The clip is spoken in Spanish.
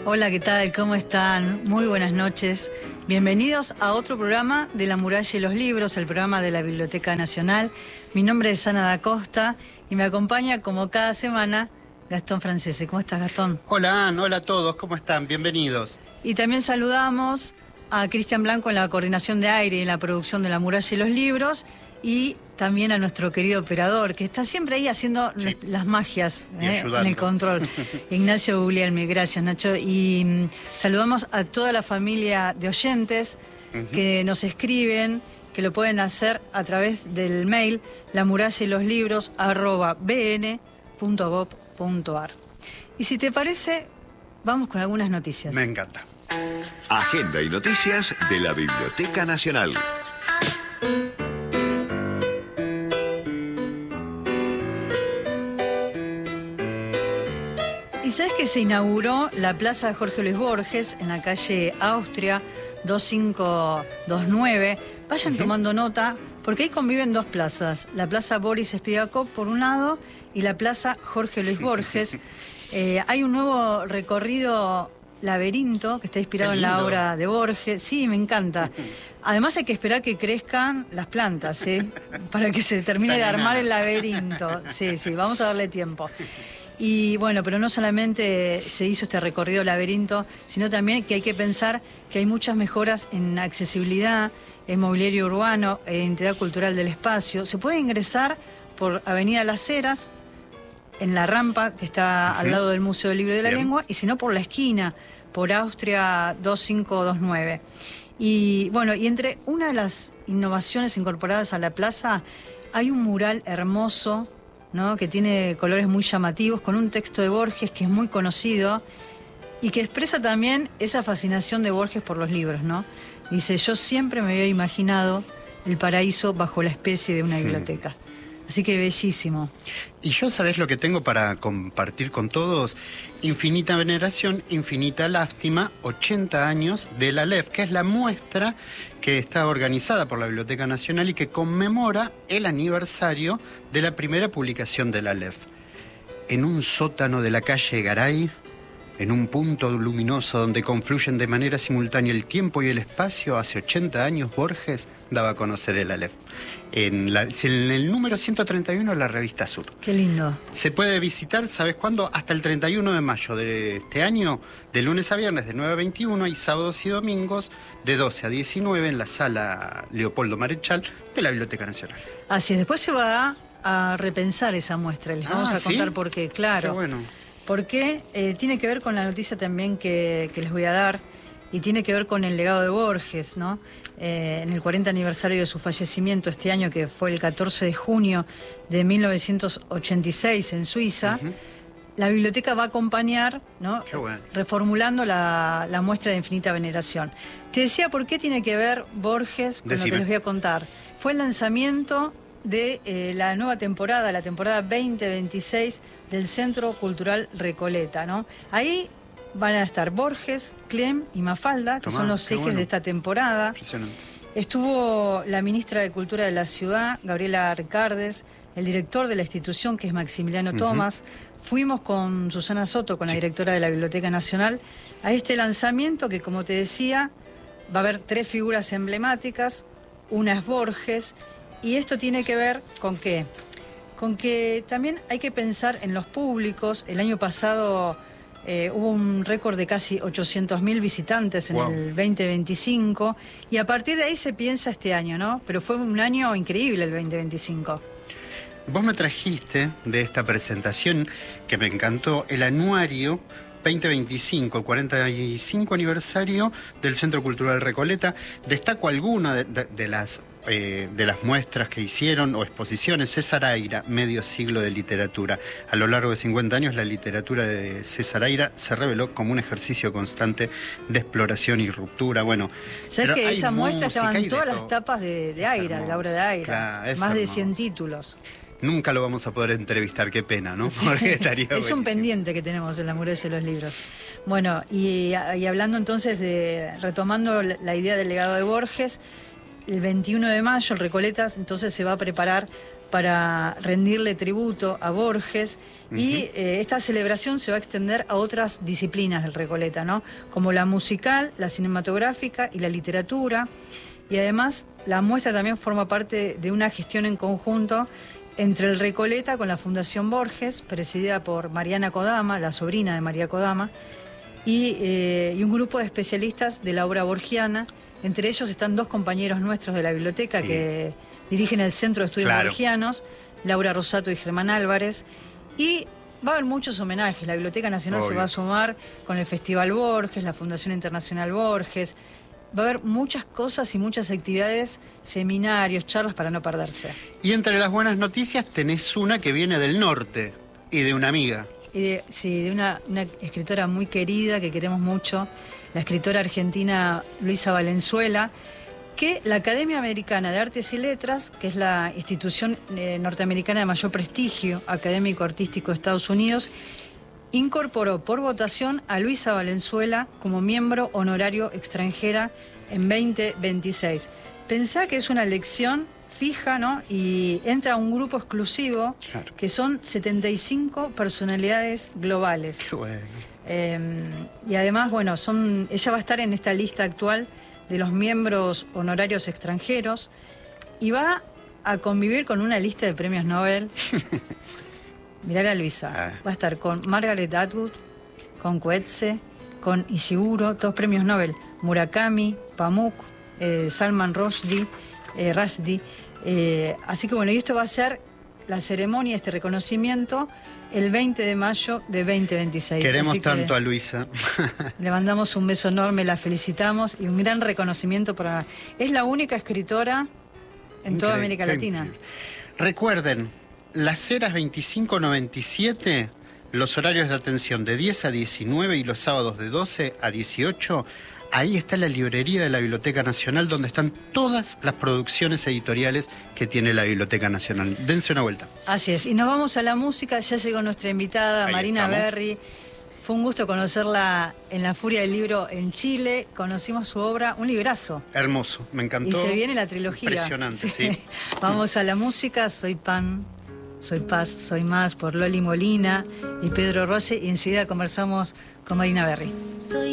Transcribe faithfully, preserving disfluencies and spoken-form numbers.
Hola, ¿qué tal? ¿Cómo están? Muy buenas noches. Bienvenidos a otro programa de La Muralla y los Libros, el programa de la Biblioteca Nacional. Mi nombre es Ana da Costa y me acompaña, como cada semana, Gastón Francese. ¿Cómo estás, Gastón? Hola, Ana, hola a todos, ¿cómo están? Bienvenidos. Y también saludamos a Cristian Blanco en la coordinación de aire y en la producción de La Muralla y los Libros, y también a nuestro querido operador, que está siempre ahí haciendo sí. las magias eh, en el control, Ignacio Guglielmi. Gracias, Nacho. Y um, saludamos a toda la familia de oyentes uh-huh. que nos escriben, que lo pueden hacer a través del mail la muralla y los libros arroba b n punto gov punto a r. Y si te parece, vamos con algunas noticias. Me encanta. Agenda y noticias de la Biblioteca Nacional. Y sabes que se inauguró la Plaza Jorge Luis Borges en la calle Austria dos cinco dos nueve. Vayan uh-huh. tomando nota, porque ahí conviven dos plazas. La Plaza Boris Spivakov por un lado y la Plaza Jorge Luis Borges. eh, hay un nuevo recorrido laberinto que está inspirado en la obra de Borges. Sí, me encanta. Además hay que esperar que crezcan las plantas, ¿sí? Para que se termine de armar el laberinto. Sí, sí, vamos a darle tiempo. Y bueno, pero no solamente se hizo este recorrido laberinto, sino también que hay que pensar que hay muchas mejoras en accesibilidad, en mobiliario urbano, en identidad cultural del espacio. Se puede ingresar por Avenida Las Heras, en la rampa que está uh-huh. al lado del Museo del Libro y de la Bien. Lengua, y si no por la esquina, por Austria dos cinco dos nueve. Y bueno, y entre una de las innovaciones incorporadas a la plaza, hay un mural hermoso, ¿no? Que tiene colores muy llamativos, con un texto de Borges que es muy conocido y que expresa también esa fascinación de Borges por los libros, ¿no? Dice: yo siempre me había imaginado el paraíso bajo la especie de una biblioteca. Mm. Así que bellísimo. Y yo, ¿sabés lo que tengo para compartir con todos? Infinita veneración, infinita lástima, ochenta años de la Aleph, que es la muestra que está organizada por la Biblioteca Nacional y que conmemora el aniversario de la primera publicación de la Aleph. En un sótano de la calle Garay, en un punto luminoso donde confluyen de manera simultánea el tiempo y el espacio, hace ochenta años Borges daba a conocer el Aleph. En, la, en el número ciento treinta y uno de la revista Sur. Qué lindo. Se puede visitar, ¿sabes cuándo? Hasta el treinta y uno de mayo de este año, de lunes a viernes de nueve a veintiuno, y sábados y domingos de doce a diecinueve en la sala Leopoldo Marechal de la Biblioteca Nacional. Así es, después se va a, a repensar esa muestra, les vamos ah, a contar ¿sí? por qué, claro. Qué bueno. Porque eh, tiene que ver con la noticia también que, que les voy a dar, y tiene que ver con el legado de Borges, ¿no? Eh, en el cuarenta aniversario de su fallecimiento este año, que fue el catorce de junio de mil novecientos ochenta y seis en Suiza, uh-huh. la biblioteca va a acompañar, ¿no? Qué bueno. Reformulando la, la muestra de infinita veneración. Te decía por qué tiene que ver Borges con Decime. Lo que les voy a contar. Fue el lanzamiento de eh, la nueva temporada, la temporada veinte veintiséis del Centro Cultural Recoleta, ¿no? Ahí van a estar Borges, Clem y Mafalda, que Tomá, son los ejes bueno. de esta temporada. Impresionante. Estuvo la ministra de Cultura de la ciudad, Gabriela Ricardes, el director de la institución, que es Maximiliano uh-huh. Tomás. Fuimos con Susana Soto, con sí. la directora de la Biblioteca Nacional, a este lanzamiento que, como te decía, va a haber tres figuras emblemáticas. Una es Borges. Y esto tiene que ver con qué, con que también hay que pensar en los públicos. El año pasado eh, hubo un récord de casi ochocientos mil visitantes en wow. el veinte veinticinco, y a partir de ahí se piensa este año, ¿no? Pero fue un año increíble el veinte veinticinco. Vos me trajiste de esta presentación, que me encantó, el anuario veinte veinticinco, el cuarenta y cinco aniversario del Centro Cultural Recoleta. Destaco alguna de, de, de las Eh, de las muestras que hicieron o exposiciones. César Aira, medio siglo de literatura. A lo largo de cincuenta años, la literatura de César Aira se reveló como un ejercicio constante de exploración y ruptura. Bueno, ¿sabes que esa muestra estaban todas las tapas de, de Aira, de la obra de Aira? Claro, más hermoso. De cien títulos. Nunca lo vamos a poder entrevistar, qué pena, ¿no? Sí. Porque estaría es buenísimo. Un pendiente que tenemos en La Muralla de los Libros. Bueno, y, y hablando entonces de, retomando la idea del legado de Borges, el veintiuno de mayo, el Recoletas entonces se va a preparar para rendirle tributo a Borges. Uh-huh. Y eh, esta celebración se va a extender a otras disciplinas del Recoleta, ¿no? Como la musical, la cinematográfica y la literatura. Y además la muestra también forma parte de una gestión en conjunto entre el Recoleta con la Fundación Borges, presidida por Mariana Kodama, la sobrina de María Kodama, y, eh, y un grupo de especialistas de la obra borgiana. Entre ellos están dos compañeros nuestros de la biblioteca, sí, que dirigen el Centro de Estudios claro. Borgianos, Laura Rosato y Germán Álvarez. Y va a haber muchos homenajes. La Biblioteca Nacional Obvio. se va a sumar con el Festival Borges, la Fundación Internacional Borges. Va a haber muchas cosas y muchas actividades, seminarios, charlas para no perderse. Y entre las buenas noticias tenés una que viene del norte y de una amiga. Y de, sí, de una, una escritora muy querida que queremos mucho, la escritora argentina Luisa Valenzuela, que la Academia Americana de Artes y Letras, que es la institución eh, norteamericana de mayor prestigio académico-artístico de Estados Unidos, incorporó por votación a Luisa Valenzuela como miembro honorario extranjera en veinte veintiséis. Pensá que es una elección fija, ¿no? Y entra un grupo exclusivo, claro, que son setenta y cinco personalidades globales. Qué bueno. Eh, y además, bueno, son, ella va a estar en esta lista actual de los miembros honorarios extranjeros y va a convivir con una lista de premios Nobel. Mirá la Luisa. Ah. Va a estar con Margaret Atwood, con Coetzee, con Ishiguro, todos premios Nobel. Murakami, Pamuk, eh, Salman Rushdie, eh, Rushdie. Eh, así que bueno, y esto va a ser la ceremonia, este reconocimiento, el veinte de mayo de veinte veintiséis. Queremos Así tanto que a Luisa. Le mandamos un beso enorme, la felicitamos y un gran reconocimiento para... Es la única escritora en increíble, toda América Latina. Increíble. Recuerden, Las Heras veinticinco noventa y siete, los horarios de atención de diez a diecinueve y los sábados de doce a dieciocho. Ahí está la librería de la Biblioteca Nacional, donde están todas las producciones editoriales que tiene la Biblioteca Nacional. Dense una vuelta. Así es. Y nos vamos a la música. Ya llegó nuestra invitada, Ahí Marina estamos. Berry. Fue un gusto conocerla en La Furia del Libro en Chile. Conocimos su obra, un librazo. Hermoso, me encantó. Y se viene la trilogía. Impresionante, sí. sí. Vamos a la música. Soy Pan, Soy Paz, Soy Más, por Loli Molina y Pedro Rossi. Y enseguida conversamos con Marina Berry. Soy